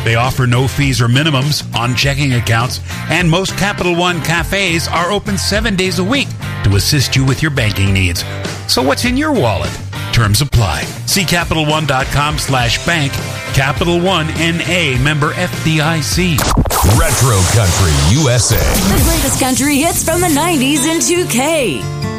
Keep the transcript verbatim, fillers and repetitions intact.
They offer no fees or minimums on checking accounts, and most Capital One cafes are open seven days a week to assist you with your banking needs. So what's in your wallet? Terms apply. See CapitalOne.com slash bank. Capital One N A, member F D I C. Retro Country U S A. The greatest country hits from the nineties in two K.